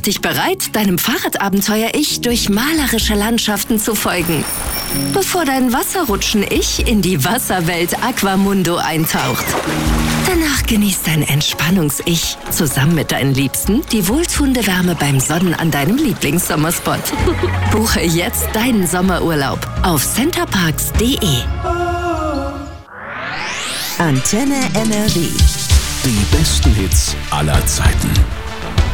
dich bereit, deinem Fahrradabenteuer-Ich durch malerische Landschaften zu folgen, bevor dein Wasserrutschen-Ich in die Wasserwelt Aquamundo eintaucht. Danach genießt dein Entspannungs-Ich zusammen mit deinen Liebsten die wohltuende Wärme beim Sonnen an deinem Lieblingssommerspot. Buche jetzt deinen Sommerurlaub auf centerparks.de. Antenne NRW. Die besten Hits aller Zeiten.